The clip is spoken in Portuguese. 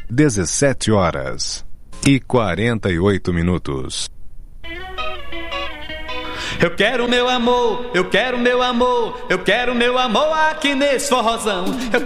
17h48. Eu quero meu amor, eu quero meu amor, eu quero meu amor aqui nesse forrozão.